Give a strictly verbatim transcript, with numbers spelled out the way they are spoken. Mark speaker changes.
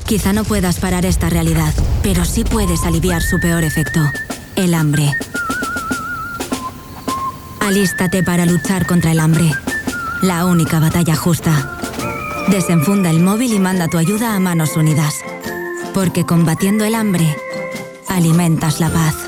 Speaker 1: Quizá no puedas parar esta realidad, pero sí puedes aliviar su peor efecto, el hambre. Alístate para luchar contra el hambre. La única batalla justa. Desenfunda el móvil y manda tu ayuda a Manos Unidas. Porque combatiendo el hambre, alimentas la paz.